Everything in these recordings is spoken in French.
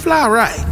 fly right.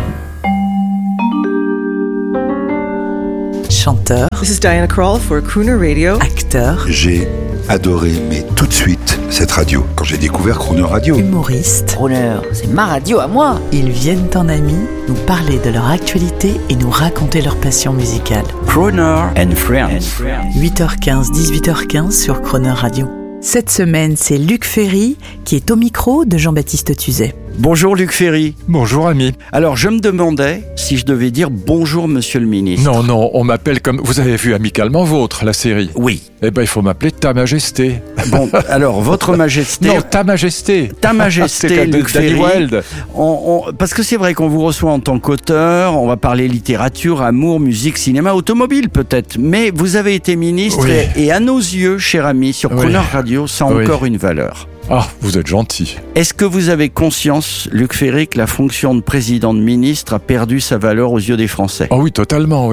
Chanteur. This is Diana Krall for Crooner Radio. Acteur. J'ai adoré, mais tout de suite, cette radio, quand j'ai découvert Crooner Radio. Humoriste. Crooner, c'est ma radio à moi. Ils viennent en amis nous parler de leur actualité et nous raconter leur passion musicale. Crooner and Friends. 8h15, 18h15 sur Crooner Radio. Cette semaine, c'est Luc Ferry qui est au micro de Jean-Baptiste Tuzet. Bonjour Luc Ferry. Bonjour ami. Alors je me demandais si je devais dire bonjour monsieur le ministre. Non, on m'appelle comme... Vous avez vu Amicalement Vôtre, la série? Oui. Eh ben il faut m'appeler Ta Majesté. Bon, alors votre Majesté... Non, Ta Majesté. Ta Majesté, C'est Luc Danny Ferry. Wilde. Parce que c'est vrai qu'on vous reçoit en tant qu'auteur, on va parler littérature, amour, musique, cinéma, automobile peut-être. Mais vous avez été ministre Oui. et à nos yeux, cher ami, sur Oui. Crooner Radio, ça a Oui. encore une valeur. Ah, vous êtes gentil. Est-ce que vous avez conscience, Luc Ferry, que la fonction de président de ministre a perdu sa valeur aux yeux des Français? Oh oui, totalement.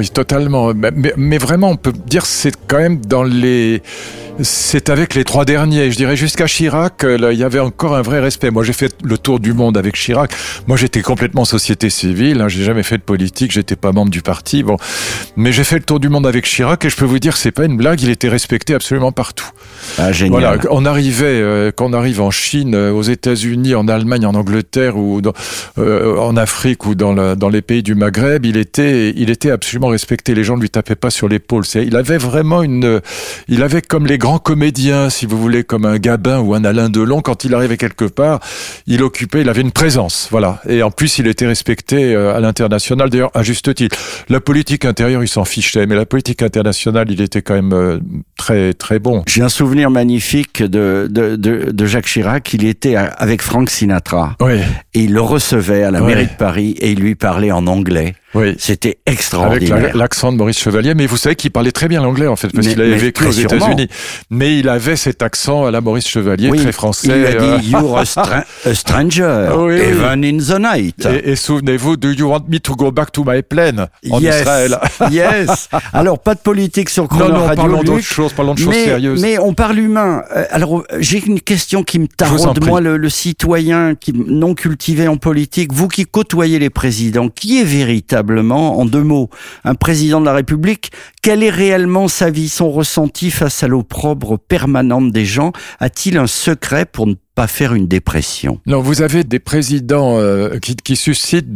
Mais vraiment, on peut dire que c'est quand même dans les... C'est avec les trois derniers. Je dirais jusqu'à Chirac, là, il y avait encore un vrai respect. Moi, j'ai fait le tour du monde avec Chirac. Moi, j'étais complètement société civile. J'ai jamais fait de politique. J'étais pas membre du parti. Bon, mais j'ai fait le tour du monde avec Chirac et je peux vous dire, c'est pas une blague. Il était respecté absolument partout. Ah, génial. Voilà, quand on arrive en Chine, aux États-Unis, en Allemagne, en Angleterre ou en Afrique ou dans les pays du Maghreb, il était absolument respecté. Les gens ne lui tapaient pas sur l'épaule. Il avait vraiment il avait comme les grands comédiens, si vous voulez, comme un Gabin ou un Alain Delon, quand il arrivait quelque part, il avait une présence, voilà. Et en plus, il était respecté à l'international, d'ailleurs, à juste titre. La politique intérieure, il s'en fichait, mais la politique internationale, il était quand même très, très bon. J'ai un souvenir magnifique de Jacques Chirac. Il était avec Frank Sinatra. Oui. Et il le recevait à la mairie de Paris et il lui parlait en anglais. Oui. C'était extraordinaire. Avec l'accent de Maurice Chevalier, mais vous savez qu'il parlait très bien l'anglais en fait, parce qu'il avait vécu aux sûrement. États-Unis. Mais il avait cet accent à la Maurice Chevalier, très français. Il a dit You're a stranger, Oui. even in the night. Et souvenez-vous, Do you want me to go back to my plane en Israël? Yes. Alors pas de politique sur Crooner Non, Radio. parlons Luc, d'autres choses, parlons de choses sérieuses. Mais on parle humain. Alors j'ai une question qui me Je vous en taraude, prie. moi, le citoyen non cultivé en politique. Vous qui côtoyez les présidents, qui est véritablement, en deux mots, un président de la République? Quelle est réellement sa vie, son ressenti face à l'opprobre permanente des gens? A-t-il un secret pour ne pas faire une dépression? Non, vous avez des présidents qui suscitent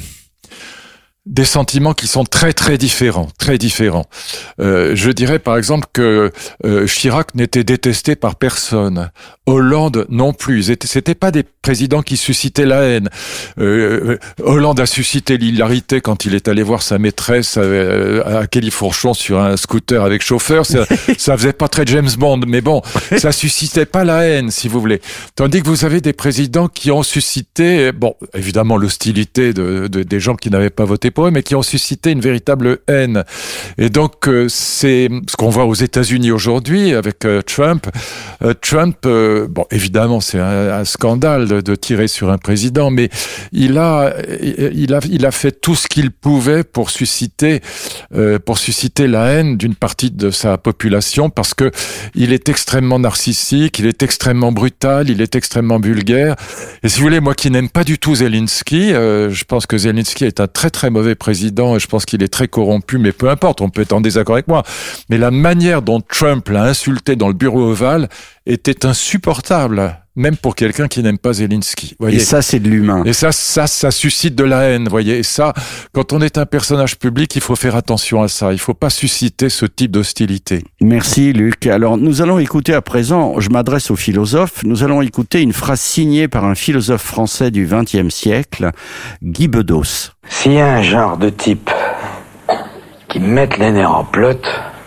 des sentiments qui sont très très différents, très différents. Je dirais par exemple que Chirac n'était détesté par personne, Hollande non plus. C'était pas des présidents qui suscitaient la haine. Hollande a suscité l'hilarité quand il est allé voir sa maîtresse à Califourchon sur un scooter avec chauffeur. Ça faisait pas très James Bond, mais bon, ça suscitait pas la haine, si vous voulez. Tandis que vous avez des présidents qui ont suscité, bon, évidemment l'hostilité des gens qui n'avaient pas voté pour eux, mais qui ont suscité une véritable haine. Et donc, c'est ce qu'on voit aux États-Unis aujourd'hui avec Trump. Bon, évidemment, c'est un scandale de tirer sur un président, mais il a fait tout ce qu'il pouvait pour susciter la haine d'une partie de sa population, parce que il est extrêmement narcissique, il est extrêmement brutal, il est extrêmement vulgaire. Et si vous voulez, moi qui n'aime pas du tout Zelensky, je pense que Zelensky est un très très mauvais président et je pense qu'il est très corrompu, mais peu importe, on peut être en désaccord avec moi. Mais la manière dont Trump l'a insulté dans le bureau ovale était insupportable, même pour quelqu'un qui n'aime pas Zelensky. Voyez. Et ça, c'est de l'humain. Et ça suscite de la haine, voyez. Et ça, quand on est un personnage public, il faut faire attention à ça. Il faut pas susciter ce type d'hostilité. Merci Luc. Alors nous allons écouter à présent, je m'adresse aux philosophes, nous allons écouter une phrase signée par un philosophe français du XXe siècle, Guy Bedos. S'il y a un genre de type qui mettent les nerfs en pelote,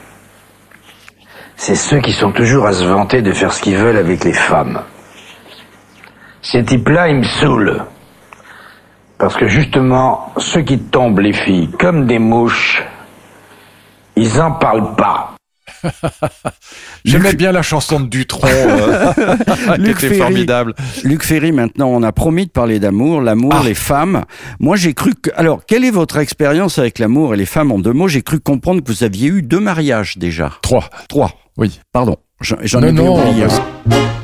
c'est ceux qui sont toujours à se vanter de faire ce qu'ils veulent avec les femmes. Ces types-là, ils me saoulent. Parce que justement, ceux qui tombent, les filles, comme des mouches, ils en parlent pas. J'aimais bien la chanson de Dutronc, qui était formidable. Luc Ferry, maintenant, on a promis de parler d'amour, les femmes. Moi, j'ai cru que... Alors, quelle est votre expérience avec l'amour et les femmes en deux mots? J'ai cru comprendre que vous aviez eu 2 mariages déjà. 3. Oui. Oui. Pardon, j'en ai oublié.